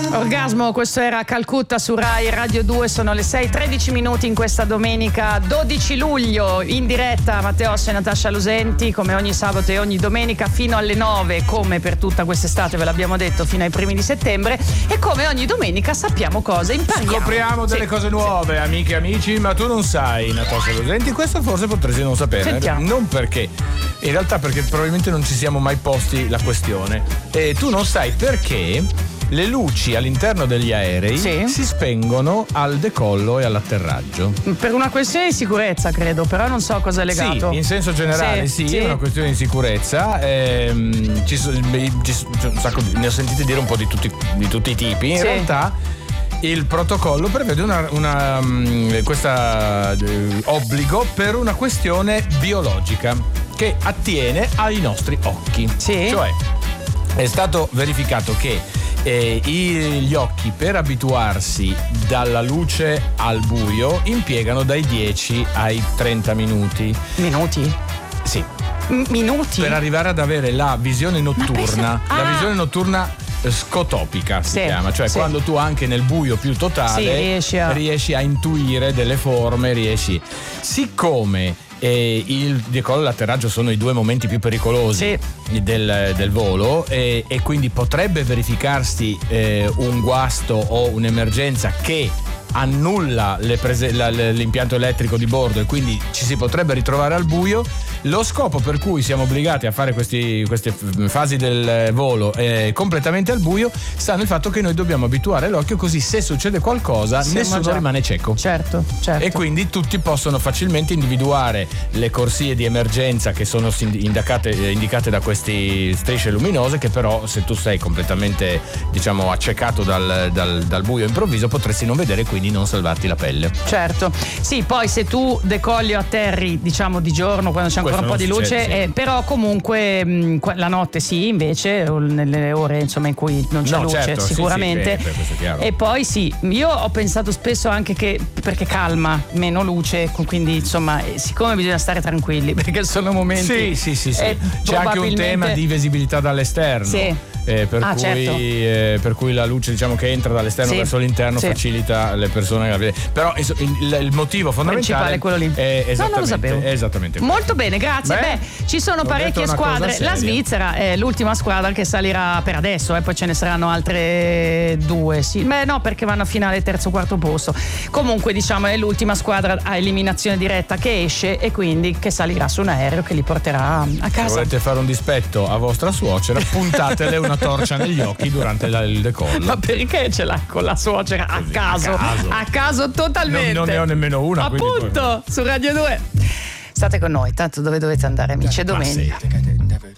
Orgasmo, questo era Calcutta su Rai Radio 2, sono le 6:13 in questa domenica 12 luglio, in diretta Matteo Ossi e Natascia Lusenti, come ogni sabato e ogni domenica fino alle 9, come per tutta quest'estate, ve l'abbiamo detto, fino ai primi di settembre, e come ogni domenica sappiamo cose, impariamo. Scopriamo delle cose nuove, amiche e amici, ma tu non sai, Natascia Lusenti, questo forse potresti non sapere. Sentiamo. Non perché, in realtà perché probabilmente non ci siamo mai posti la questione. E tu non sai perché le luci all'interno degli aerei si spengono al decollo e all'atterraggio. Per una questione di sicurezza, credo, però non so cosa è legato. Sì, in senso generale sì, è una questione di sicurezza. Ci sono un sacco ne ho sentite dire un po' di tutti i tipi. In realtà il protocollo prevede questa obbligo per una questione biologica che attiene ai nostri occhi. Cioè, è stato verificato che gli occhi, per abituarsi dalla luce al buio, impiegano dai 10 ai 30 minuti. Minuti? Sì. Minuti? Per arrivare ad avere la visione notturna. La visione notturna scotopica si chiama, cioè quando tu anche nel buio più totale riesci a intuire delle forme, siccome il decollo e l'atterraggio sono i due momenti più pericolosi del volo, e quindi potrebbe verificarsi un guasto o un'emergenza che annulla l'impianto elettrico di bordo, e quindi ci si potrebbe ritrovare al buio. Lo scopo per cui siamo obbligati a fare queste fasi del volo completamente al buio sta nel fatto che noi dobbiamo abituare l'occhio, così se succede qualcosa nessuno rimane cieco. Certo. E quindi tutti possono facilmente individuare le corsie di emergenza che sono indicate da queste strisce luminose, che però se tu sei completamente, diciamo, accecato dal buio improvviso potresti non vedere, quindi non salvarti la pelle. Certo. Sì, poi se tu decolli o atterri, diciamo, di giorno, quando c'è ancora un po' di luce, però comunque la notte invece, o nelle ore insomma in cui non c'è luce, sicuramente. Questo è chiaro. E poi io ho pensato spesso anche che perché calma, meno luce, quindi insomma, siccome bisogna stare tranquilli perché sono momenti. Sì. C'è anche un tema di visibilità dall'esterno. Per cui la luce, diciamo, che entra dall'esterno verso l'interno facilita le persone. Però il motivo fondamentale principale è quello lì. Non lo sapevo. Esattamente. Molto bene, grazie. Ci sono parecchie squadre. La Svizzera è l'ultima squadra che salirà per adesso, poi ce ne saranno altre 2. Perché vanno a finale terzo quarto posto. Comunque, diciamo, è l'ultima squadra a eliminazione diretta che esce, e quindi che salirà su un aereo che li porterà a casa. Se volete fare un dispetto a vostra suocera, puntatele una torcia negli occhi durante il decollo. Ma perché ce l'ha con la suocera a caso totalmente? Non ne ho nemmeno una. Appunto, su Radio 2. State con noi, tanto dove dovete andare, amici? È domenica.